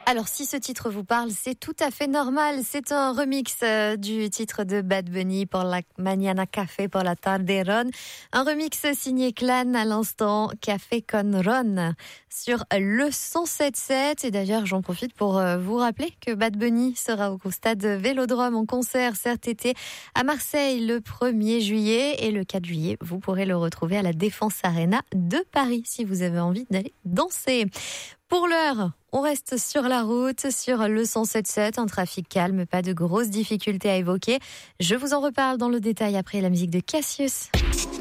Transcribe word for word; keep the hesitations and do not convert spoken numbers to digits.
Alors, si ce titre vous parle, c'est tout à fait normal. C'est un remix euh, du titre de Bad Bunny pour la Mañana Café pour la Tarderon. Un remix signé Clan à l'instant, Café con Ron, sur le cent sept sept. Et d'ailleurs, j'en profite pour euh, vous rappeler que Bad Bunny sera au stade Vélodrome en concert cet été à Marseille le premier juillet. Et le quatre juillet, vous pourrez le retrouver à la Défense Arena de Paris si vous avez envie d'aller danser. Pour l'heure, on reste sur la route, sur le cent sept sept, un trafic calme, pas de grosses difficultés à évoquer. Je vous en reparle dans le détail après la musique de Cassius.